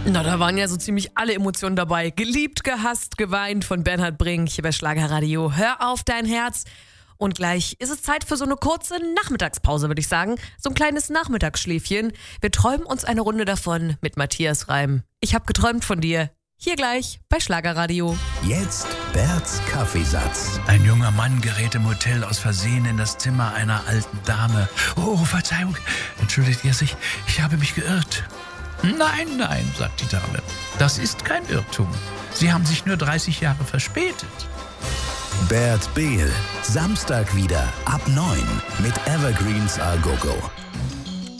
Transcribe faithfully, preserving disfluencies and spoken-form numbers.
Na, da waren ja so ziemlich alle Emotionen dabei. Geliebt, gehasst, geweint von Bernhard Brink hier bei Schlagerradio. Hör auf dein Herz. Und gleich ist es Zeit für so eine kurze Nachmittagspause, würde ich sagen. So ein kleines Nachmittagsschläfchen. Wir träumen uns eine Runde davon mit Matthias Reim. Ich habe geträumt von dir. Hier gleich bei Schlagerradio. Jetzt Berts Kaffeesatz. Ein junger Mann gerät im Hotel aus Versehen in das Zimmer einer alten Dame. Oh, Verzeihung, entschuldigt er sich, ich habe mich geirrt. Nein, nein, sagt die Dame, das ist kein Irrtum. Sie haben sich nur dreißig Jahre verspätet. Bert Behl, Samstag wieder ab neun mit Evergreens A Go Go.